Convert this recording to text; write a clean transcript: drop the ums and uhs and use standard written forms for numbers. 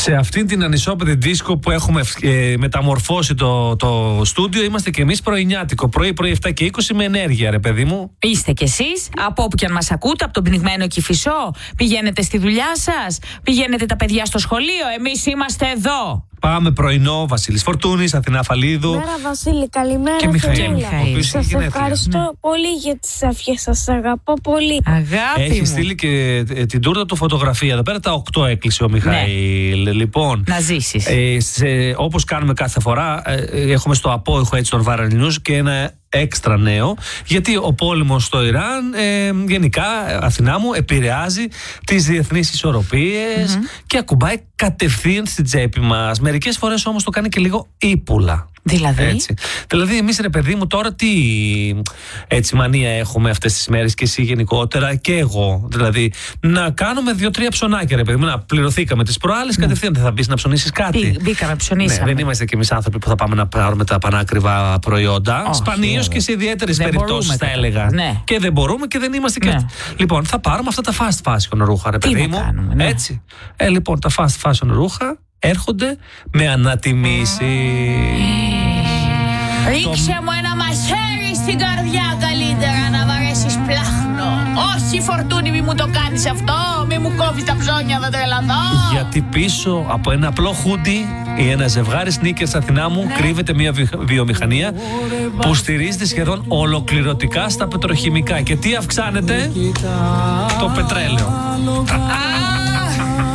Σε αυτήν την ανισόπεδη δίσκο που έχουμε μεταμορφώσει το στούντιο, είμαστε και εμείς πρωινιάτικο. Πρωί 7 και 20 με ενέργεια, ρε παιδί μου. Είστε κι εσείς, από όπου και αν μας ακούτε, από τον πνιγμένο Κηφισό. Πηγαίνετε στη δουλειά σας, πηγαίνετε τα παιδιά στο σχολείο. Εμείς είμαστε εδώ. Πάμε πρωινό, Βασίλης Φορτούνης, Αθηνά Φαλίδου. Καλημέρα Βασίλη, καλημέρα και Μιχαήλ. Σας ευχαριστώ πολύ για τις ευχές σας, αγαπώ πολύ. Αγάπη Έχει μου. στείλει και την τούρτα του φωτογραφία. Εδώ πέρα τα 8 έκλεισε ο Μιχαήλ. Ναι. Λοιπόν, να ζήσεις. Όπως κάνουμε κάθε φορά, έχουμε στο απόϊχο έτσι τον Viral News και ένα έξτρα νέο, γιατί ο πόλεμος στο Ιράν γενικά, Αθηνά μου, επηρεάζει τις διεθνείς ισορροπίες και ακουμπάει κατευθείαν στην τσέπη μας. Μερικές φορές όμως το κάνει και λίγο ύπουλα. Δηλαδή εμείς, ρε παιδί μου, τώρα τι έτσι μανία έχουμε αυτές τις μέρες και εσύ γενικότερα και εγώ. Δηλαδή να κάνουμε 2-3 ψωνάκια, ρε παιδί μου, να πληρωθήκαμε τις προάλλες, κατευθείαν δεν θα μπεις να ψωνίσεις κάτι. Μπήκαμε, ψωνίσαμε. Ναι, δεν είμαστε κι εμείς άνθρωποι που θα πάμε να πάρουμε τα πανάκριβα προϊόντα. Σπανίως και σε ιδιαίτερες περιπτώσεις θα έλεγα. Ναι. Και δεν μπορούμε και δεν είμαστε και. Λοιπόν, θα πάρουμε αυτά τα fast fashion ρούχα, ρε παιδί μου. Κάνουμε, έτσι. Λοιπόν, τα fast fashion ρούχα έρχονται με ανατιμήσει. Ρίξε μου ένα μαχαίρι στην καρδιά καλύτερα να βαρέσεις πλάχνο. Όχι, Φορτούνη, μη μου το κάνεις αυτό. Μη μου κόβεις τα ψώνια, θα τρελαθώ. Γιατί πίσω από ένα απλό χούντι ή ένα ζευγάρι sneakers, Αθηνά μου, κρύβεται μια βιομηχανία που στηρίζεται σχεδόν ολοκληρωτικά στα πετροχημικά. Και τι αυξάνεται? Το πετρέλαιο.